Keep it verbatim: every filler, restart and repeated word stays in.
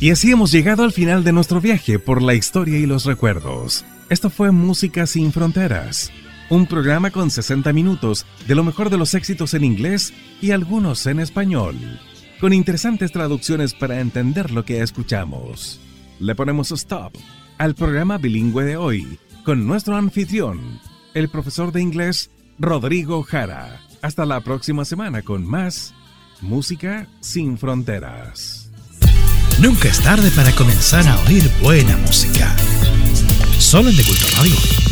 Y así hemos llegado al final de nuestro viaje por la historia y los recuerdos. Esto fue Música Sin Fronteras, un programa con sesenta minutos de lo mejor de los éxitos en inglés y algunos en español, con interesantes traducciones para entender lo que escuchamos. Le ponemos stop al programa bilingüe de hoy con nuestro anfitrión, el profesor de inglés Rodrigo Jara. Hasta la próxima semana con más Música Sin Fronteras. Nunca es tarde para comenzar a oír buena música. Solo en De Culto Radio.